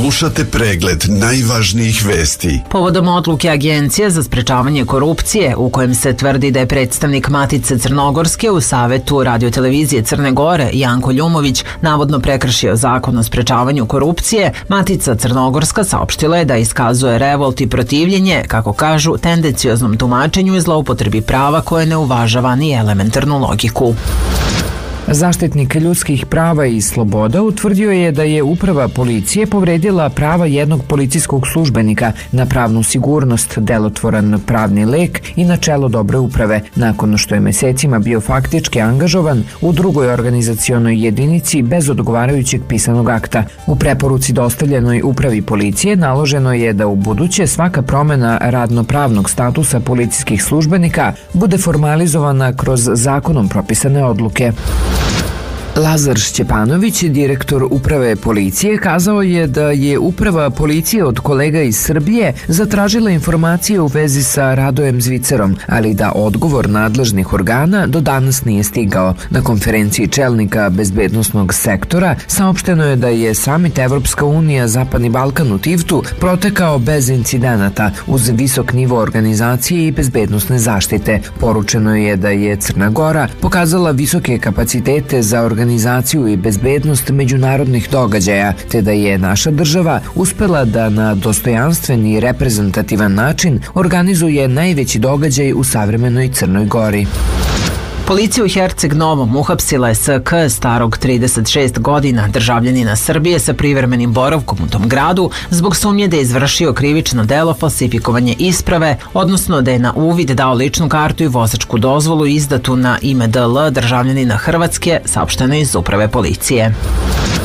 Slušate pregled najvažnijih vesti. Povodom odluke Agencije za sprečavanje korupcije, u kojem se tvrdi da je predstavnik Matice Crnogorske u Savetu radiotelevizije Crne Gore, Janko Ljumović, navodno prekršio zakon o sprečavanju korupcije, Matica Crnogorska saopštila je da iskazuje revolt i protivljenje, kako kažu, tendencioznom tumačenju i zloupotrebi prava koje ne uvažava ni elementarnu logiku. Zaštitnik ljudskih prava i sloboda utvrdio je da je uprava policije povredila prava jednog policijskog službenika na pravnu sigurnost, delotvoran pravni lek i načelo dobre uprave, nakon što je mesecima bio faktički angažovan u drugoj organizacionoj jedinici bez odgovarajućeg pisanog akta. U preporuci dostavljenoj upravi policije naloženo je da u buduće svaka promena radno-pravnog statusa policijskih službenika bude formalizovana kroz zakonom propisane odluke. Lazar Šćepanović, direktor uprave policije, kazao je da je uprava policije od kolega iz Srbije zatražila informacije u vezi sa Radojem Zvicerom, ali da odgovor nadležnih organa do danas nije stigao. Na konferenciji čelnika bezbednosnog sektora saopšteno je da je samit Evropska unija Zapadni Balkan u Tivtu protekao bez incidenata uz visok nivo organizacije i bezbednosne zaštite. Poručeno je da je Crna Gora pokazala visoke kapacitete za organizaciju i bezbednost međunarodnih događaja, te da je naša država uspela da na dostojanstven i reprezentativan način organizuje najveći događaj u savremenoj Crnoj Gori. Policija u Herceg Novom uhapsila je SK starog 36 godina, državljanina Srbije sa privremenim boravkom u tom gradu, zbog sumnje da je izvršio krivično delo falsifikovanje isprave, odnosno da je na uvid dao ličnu kartu i vozačku dozvolu izdatu na ime DL državljanina Hrvatske, saopšteno iz uprave policije.